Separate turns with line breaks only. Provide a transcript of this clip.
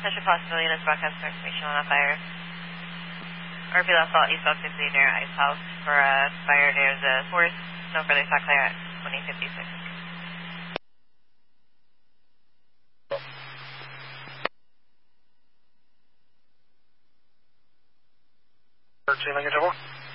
such a possibility in this broadcast for information on a fire. RP last call, eastbound 50 near Ice House for a fire near the forest. No further stock clear at 2056.
Lincoln 1.